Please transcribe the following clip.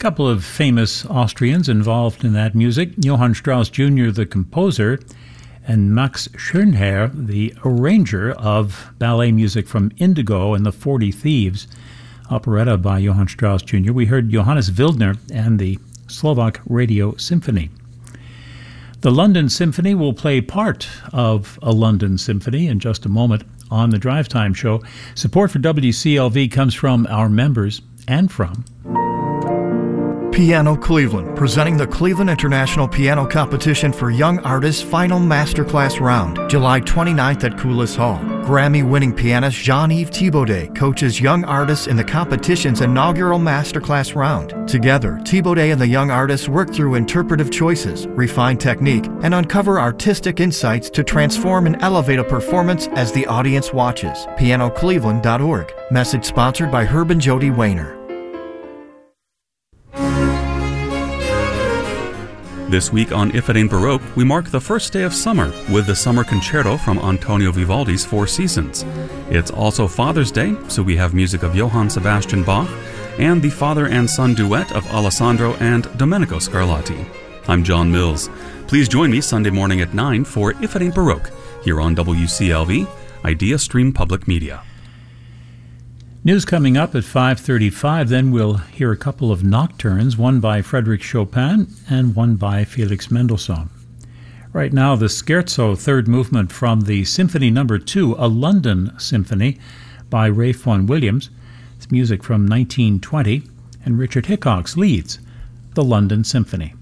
couple of famous Austrians involved in that music, Johann Strauss Jr., the composer, and Max Schönherr, the arranger of ballet music from Indigo and the 40 Thieves, operetta by Johann Strauss Jr. We heard Johannes Wildner and the Slovak Radio Symphony. The London Symphony will play part of a London Symphony in just a moment on the Drive Time Show. Support for WCLV comes from our members and from Piano Cleveland, presenting the Cleveland International Piano Competition for Young Artists Final Masterclass Round, July 29th at Coulis Hall. Grammy-winning pianist Jean-Yves Thibaudet coaches young artists in the competition's inaugural Masterclass Round. Together, Thibaudet and the young artists work through interpretive choices, refine technique, and uncover artistic insights to transform and elevate a performance as the audience watches. PianoCleveland.org. Message sponsored by Herb and Jody Wayner. This week on If It Ain't Baroque, we mark the first day of summer with the Summer Concerto from Antonio Vivaldi's Four Seasons. It's also Father's Day, so we have music of Johann Sebastian Bach and the father and son duet of Alessandro and Domenico Scarlatti. I'm John Mills. Please join me Sunday morning at 9 for If It Ain't Baroque, here on WCLV, Idea Stream Public Media. News coming up at 5:35. Then we'll hear a couple of nocturnes, one by Frédéric Chopin and one by Felix Mendelssohn. Right now, the Scherzo third movement from the Symphony No. 2, a London Symphony by Ralph Vaughan Williams. It's music from 1920, and Richard Hickox leads the London Symphony.